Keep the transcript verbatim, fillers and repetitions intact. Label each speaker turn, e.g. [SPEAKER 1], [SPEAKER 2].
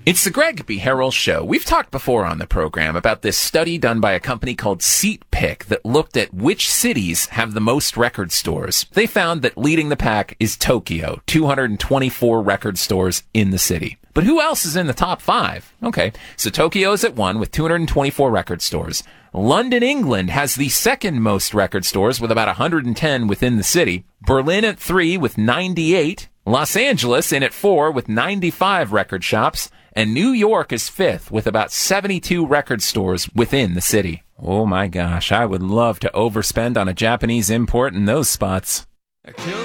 [SPEAKER 1] It's the Greg B. Harrell Show. We've talked before on the program about this study done by a company called SeatPick that looked at which cities have the most record stores. They found that leading the pack is Tokyo, two hundred twenty-four record stores in the city. But who else is in the top five? Okay, so Tokyo's at one with two hundred twenty-four record stores. London, England has the second most record stores with about one hundred ten within the city. Berlin at three with ninety-eight. Los Angeles in at four with ninety-five record shops. And New York is fifth with about seventy-two record stores within the city. Oh my gosh, I would love to overspend on a Japanese import in those spots.